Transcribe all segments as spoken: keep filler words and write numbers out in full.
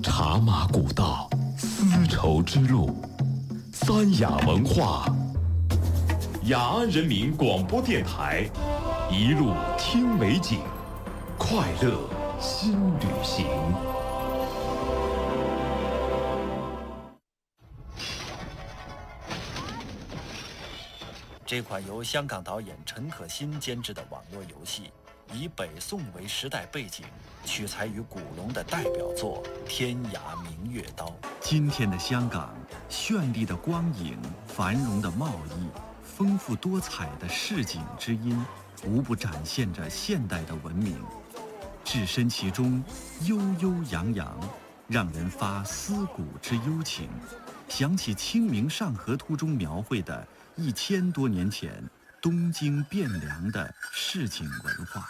茶马古道，丝绸之路，三雅文化。雅安人民广播电台，一路听美景，快乐新旅行。 这款由香港导演陈可辛监制的网络游戏，以北宋为时代背景，取材于古龙的代表作《天涯明月刀》。今天的香港，绚丽的光影、繁荣的贸易、丰富多彩的市井之音，无不展现着现代的文明。置身其中，悠悠扬扬，让人发思古之幽情，想起《清明上河图》中描绘的一千多年前东京汴梁的市井文化。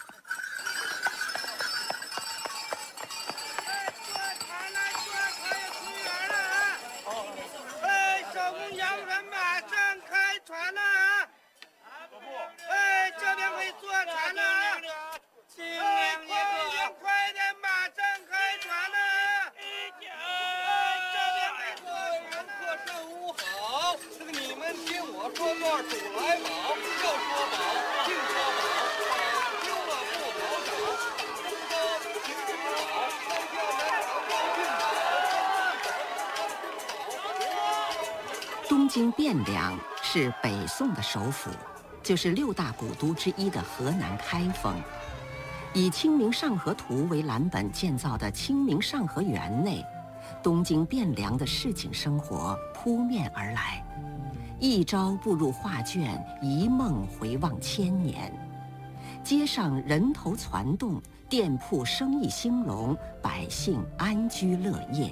东京汴梁是北宋的首府，就是六大古都之一的河南开封。以《清明上河图》为蓝本建造的清明上河园内，东京汴梁的市井生活扑面而来，一朝步入画卷，一梦回望千年。街上人头攒动，店铺生意兴隆，百姓安居乐业。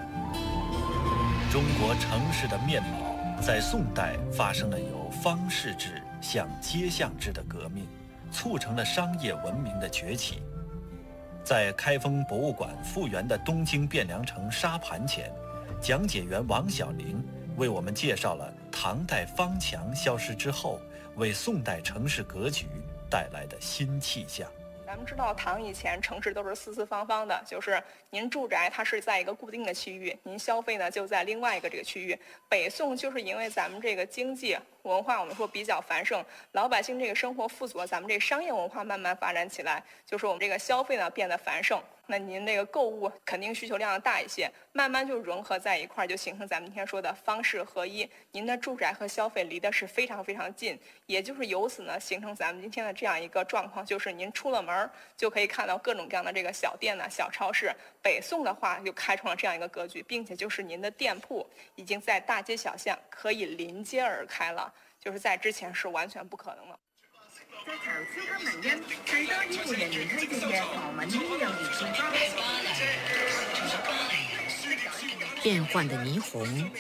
中国城市的面貌在宋代发生了由方士制向街巷制的革命，促成了商业文明的崛起。在开封博物馆复原的东京汴梁城沙盘前，讲解员王小玲为我们介绍了唐代方墙消失之后，为宋代城市格局带来的新气象。 咱们知道唐以前城市都是四四方方的，就是您住宅它是在一个固定的区域，您消费呢就在另外一个这个区域。北宋就是因为咱们这个经济文化我们说比较繁盛，老百姓这个生活富足，咱们这个商业文化慢慢发展起来，就是我们这个消费呢变得繁盛，那您这个购物肯定需求量大一些，慢慢就融合在一块，就形成咱们今天说的方式合一。您的住宅和消费离的是非常非常近，也就是由此呢形成咱们今天的这样一个状况，就是您出了门就可以看到各种各样的这个小店呢、小超市。北宋的话就开创了这样一个格局，并且就是您的店铺已經在大街小巷可以临街而開了，就是在之前是完全不可能的。 在潮超級能因最多醫護人員推薦嘅羅文醫幼兒健康。 變幻的霓虹